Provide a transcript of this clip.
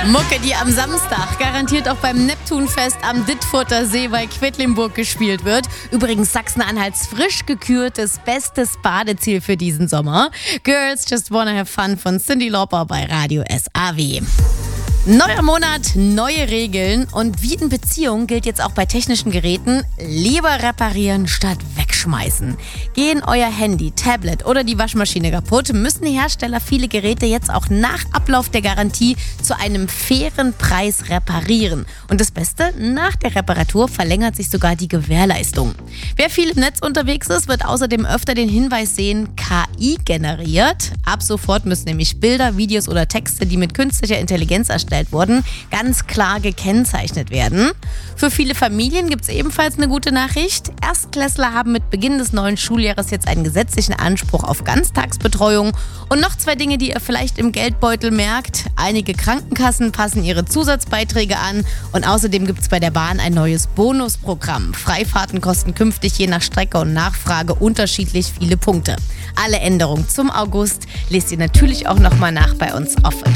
Mucke, die am Samstag garantiert auch beim Neptunfest am Dittfurter See bei Quedlinburg gespielt wird. Übrigens Sachsen-Anhalts frisch gekürtes bestes Badeziel für diesen Sommer. Girls Just Wanna Have Fun von Cyndi Lauper bei Radio SAW. Neuer Monat, neue Regeln und wie in Beziehungen gilt jetzt auch bei technischen Geräten, lieber reparieren statt wegschmeißen. Gehen euer Handy, Tablet oder die Waschmaschine kaputt, müssen Hersteller viele Geräte jetzt auch nach Ablauf der Garantie zu einem fairen Preis reparieren. Und das Beste, nach der Reparatur verlängert sich sogar die Gewährleistung. Wer viel im Netz unterwegs ist, wird außerdem öfter den Hinweis sehen, KI generiert. Ab sofort müssen nämlich Bilder, Videos oder Texte, die mit künstlicher Intelligenz erstellt wurden, ganz klar gekennzeichnet werden. Für viele Familien gibt es ebenfalls eine gute Nachricht. Erstklässler haben mit Beginn des neuen Schuljahres jetzt einen gesetzlichen Anspruch auf Ganztagsbetreuung. Und noch 2 Dinge, die ihr vielleicht im Geldbeutel merkt. Einige Krankenkassen passen ihre Zusatzbeiträge an und außerdem gibt es bei der Bahn ein neues Bonusprogramm. Freifahrten kosten künftig je nach Strecke und Nachfrage unterschiedlich viele Punkte. Alle Änderungen zum August lest ihr natürlich auch nochmal nach bei uns auf